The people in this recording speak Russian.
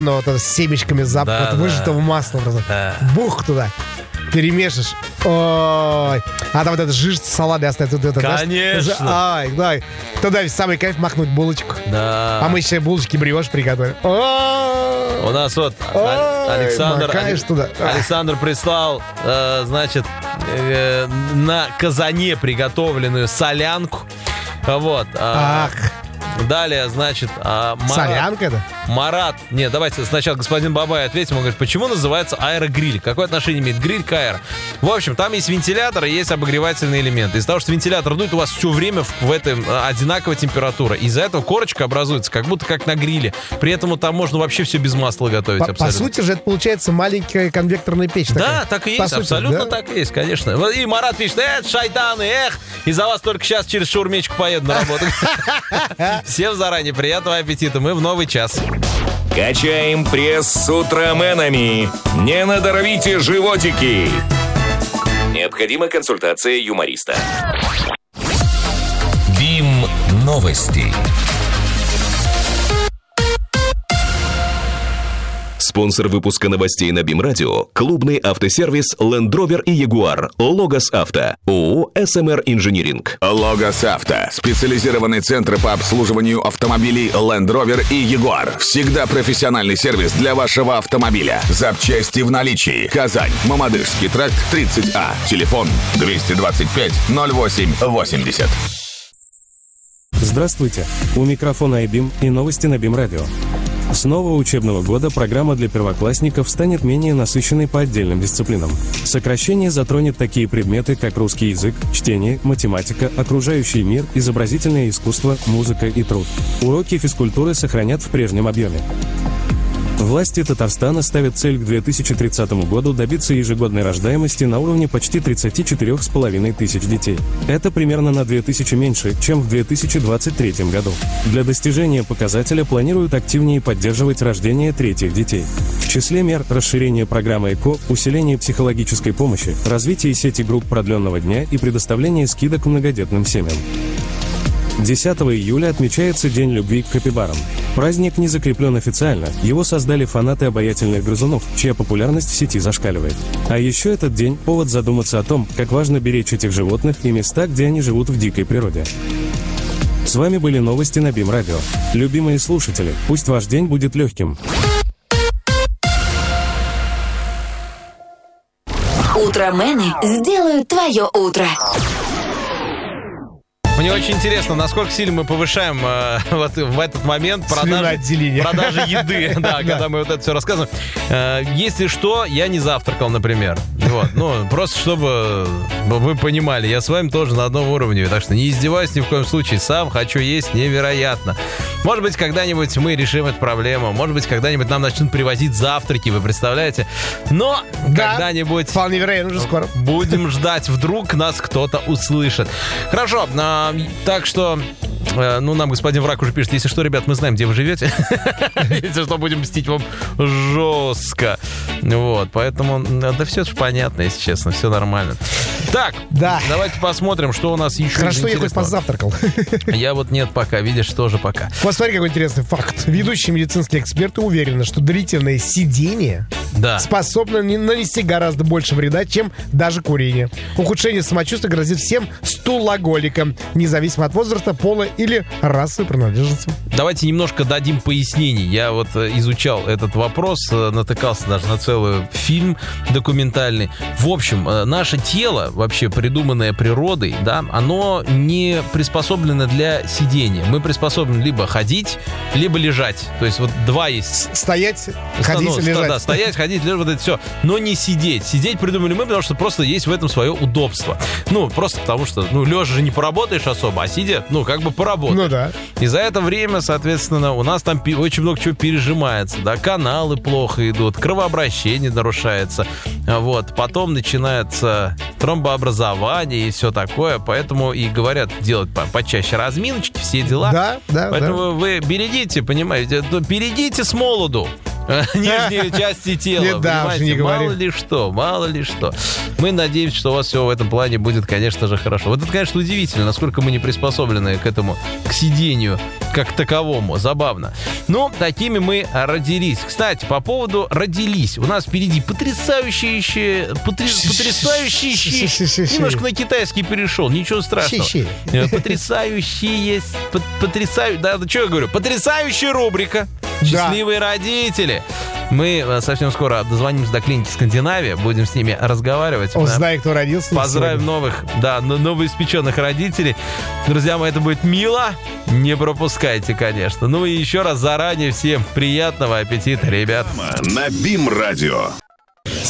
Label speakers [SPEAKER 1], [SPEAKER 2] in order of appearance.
[SPEAKER 1] но вот с семечками запах выжатого масла. Бух туда. Перемешишь. Ой. А там вот этот жир с салаты остается. Вот это,
[SPEAKER 2] конечно.
[SPEAKER 1] Ай, дай. Туда самый кайф махнуть булочку.
[SPEAKER 2] Да.
[SPEAKER 1] А мы еще булочки брioche приготовим.
[SPEAKER 2] У нас вот Александр прислал, значит, на казане приготовленную солянку. Вот.
[SPEAKER 1] Ах.
[SPEAKER 2] Далее, значит,
[SPEAKER 1] солянка, да?
[SPEAKER 2] Марат. Нет, давайте сначала господин Бабай ответим. Он говорит, почему называется аэрогриль? Какое отношение имеет гриль к аэро? В общем, там есть вентилятор и есть обогревательные элементы. Из-за того, что вентилятор дует, у вас все время в этом одинаковая температура. Из-за этого корочка образуется, как будто как на гриле. При этом там можно вообще все без масла готовить.
[SPEAKER 1] По сути же, это получается маленькая конвекторная печь.
[SPEAKER 2] Да, так и есть, абсолютно так и есть, конечно. И Марат пишет, шайтаны, из-за вас только сейчас через шаурмечку поеду на работу. Всем заранее приятного аппетита. Мы в новый час.
[SPEAKER 3] Качаем пресс с утроменами. Не надорвите животики. Необходима консультация юмориста. БИМ новости. Спонсор выпуска новостей на БИМ Радио – клубный автосервис Land Rover и Jaguar. Логос Авто. ООО «СМР Инжиниринг».
[SPEAKER 4] Логос Авто. Специализированный центр по обслуживанию автомобилей Land Rover и Jaguar. Всегда профессиональный сервис для вашего автомобиля. Запчасти в наличии. Казань. Мамадышский тракт 30А. Телефон 225 08 80.
[SPEAKER 5] Здравствуйте. У микрофона iBIM и новости на БИМ Радио. С нового учебного года программа для первоклассников станет менее насыщенной по отдельным дисциплинам. Сокращение затронет такие предметы, как русский язык, чтение, математика, окружающий мир, изобразительное искусство, музыка и труд. Уроки физкультуры сохранят в прежнем объеме. Власти Татарстана ставят цель к 2030 году добиться ежегодной рождаемости на уровне почти 34,5 тысяч детей. Это примерно на 2000 меньше, чем в 2023 году. Для достижения показателя планируют активнее поддерживать рождение третьих детей. В числе мер расширение программы ЭКО, усиление психологической помощи, развитие сети групп продленного дня и предоставление скидок многодетным семьям. 10 июля отмечается День любви к капибарам. Праздник не закреплен официально, его создали фанаты обаятельных грызунов, чья популярность в сети зашкаливает. А еще этот день – повод задуматься о том, как важно беречь этих животных и места, где они живут в дикой природе. С вами были новости на БИМ Радио. Любимые слушатели, пусть ваш день будет легким.
[SPEAKER 6] Утромены сделают твое утро.
[SPEAKER 2] Мне очень интересно, насколько сильно мы повышаем вот в этот момент продажи еды, да, когда мы вот это все рассказываем. Если что, я не завтракал, например. Вот, ну, просто чтобы вы понимали, я с вами тоже на одном уровне, так что не издеваюсь ни в коем случае, сам хочу есть невероятно. Может быть, когда-нибудь мы решим эту проблему, может быть, когда-нибудь нам начнут привозить завтраки, вы представляете? Но да, когда-нибудь...
[SPEAKER 1] Вполне вероятно, уже скоро.
[SPEAKER 2] Будем ждать, вдруг нас кто-то услышит. Хорошо, так что, ну, нам господин Враг уже пишет, если что, ребят, мы знаем, где вы живете. Если что, будем мстить вам жестко. Вот, поэтому, да все же понятно, если честно, все нормально. Так, да. Давайте посмотрим, что у нас еще.
[SPEAKER 1] Хорошо, я хоть позавтракал.
[SPEAKER 2] Я вот нет пока, видишь, тоже пока.
[SPEAKER 1] Посмотри, какой интересный факт. Ведущие медицинские эксперты уверены, что длительное сидение способно нанести гораздо больше вреда, чем даже курение. Ухудшение самочувствия грозит всем стулоголикам, независимо от возраста, пола или расы принадлежности.
[SPEAKER 2] Давайте немножко дадим пояснений. Я вот изучал этот вопрос, натыкался даже на целый фильм документальный. В общем, наше тело, вообще придуманное природой, да, оно не приспособлено для сидения. Мы приспособлены либо ходить, либо лежать. То есть вот два есть.
[SPEAKER 1] Стоять, ходить, лежать.
[SPEAKER 2] Да, стоять, ходить, лежать, вот это все. Но не сидеть. Сидеть придумали мы, потому что просто есть в этом свое удобство. Ну, просто потому что, ну, лежа же не поработаешь особо, а сидя, ну, как бы поработаешь.
[SPEAKER 1] Ну, да.
[SPEAKER 2] И за это время, соответственно, у нас там очень много чего пережимается, да, каналы плохо идут, кровообращение нарушается, вот, потом начинается тромбообразование и все такое, поэтому и говорят делать почаще разминочки, все дела.
[SPEAKER 1] Да.
[SPEAKER 2] Поэтому вы берегите, понимаете, берегите с молоду. нижние части тела. Понимаете, мало ли что. Мы надеемся, что у вас все в этом плане будет, конечно же, хорошо. Вот это, конечно, удивительно, насколько мы не приспособлены к этому, к сидению как таковому. Забавно. Но такими мы родились. Кстати, по поводу родились. У нас впереди потрясающие... Немножко на китайский перешел. Ничего страшного. Потрясающие... Да, что я говорю? Потрясающая рубрика. Счастливые родители. Мы совсем скоро дозвонимся до клиники «Скандинавия», будем с ними разговаривать.
[SPEAKER 1] Узнай, кто родился.
[SPEAKER 2] Поздравим новоиспеченных родителей. Друзья мои, это будет мило. Не пропускайте, конечно. Ну и еще раз заранее всем приятного аппетита, ребят.
[SPEAKER 4] На БИМ-радио.